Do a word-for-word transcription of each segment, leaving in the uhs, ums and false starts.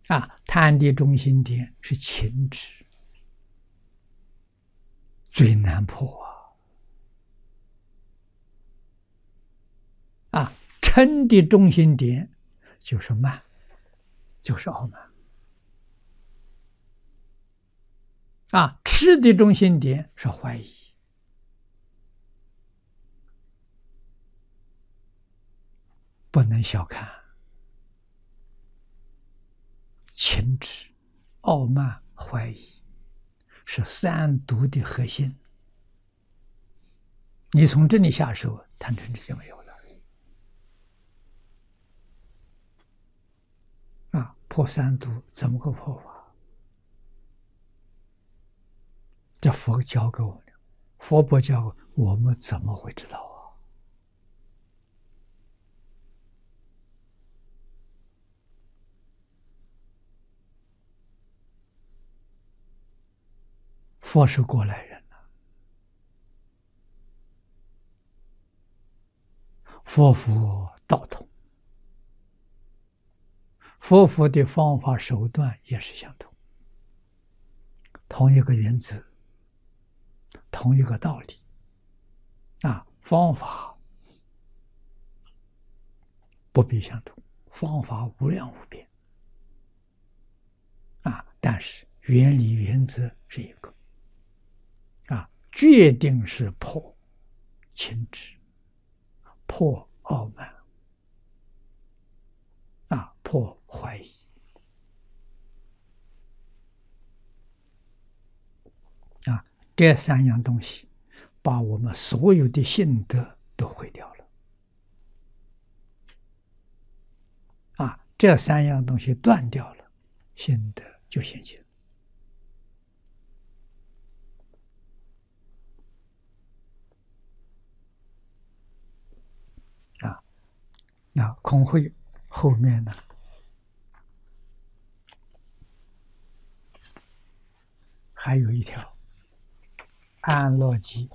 啊，贪的中心点是情执，最难破啊！啊，嗔的中心点就是慢，就是傲慢。啊，痴的中心点是怀疑。不能小看情执、傲慢、怀疑，是三毒的核心。你从这里下手，贪嗔痴就没有了。啊，破三毒怎么个破法？这佛教给我们的，佛不教我们怎么会知道啊？佛是过来人了，佛佛道同，佛佛的方法手段也是相同，同一个原则，同一个道理，啊，方法不必相同，方法无量无边，啊，但是原理原则是一个。啊，决定是破情执，破傲慢，啊，破怀疑，啊，这三样东西把我们所有的性德都毁掉了。啊，这三样东西断掉了，性德就现前。那空慧后面呢，还有一条安乐集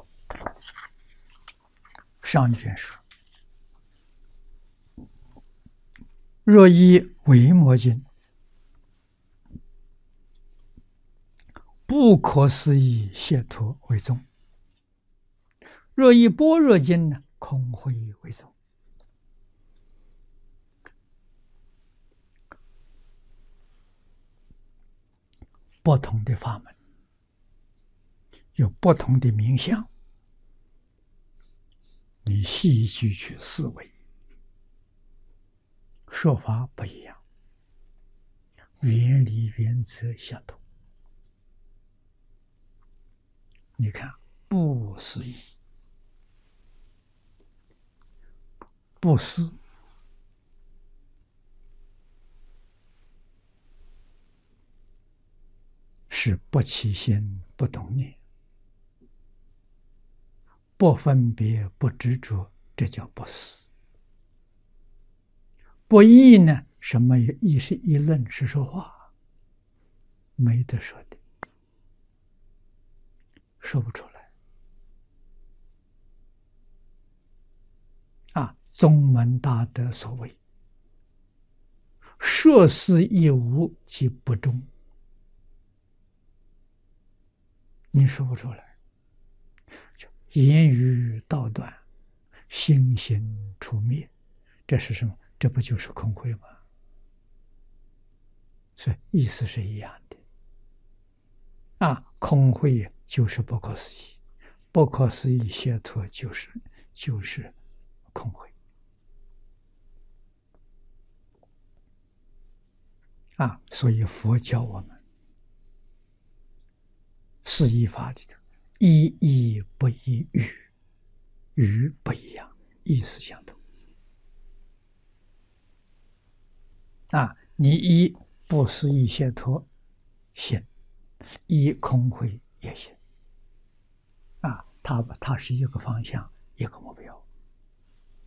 上卷说：若以维摩经不可思议解脱为宗，若以般若经呢，空慧为宗。不同的法门有不同的名相，你细细去思维，说法不一样，原理原则相同。你看，不思议，不思是不起心不动念，不分别不执着，这叫不思。不议呢？什么议？是议论，是说话，没得说的，说不出来。啊，宗门大德所谓说思亦无即不中，你说不出来，言语道断，心行出灭，这是什么？这不就是空慧吗？所以意思是一样的。啊，空慧就是不可思议，不可思议解脱就是就是空慧。啊，所以佛教我们四依法里头，一义不一语，语不一样，意思相同。啊，你依不思议解脱行，依空慧也行。啊，它它是一个方向，一个目标。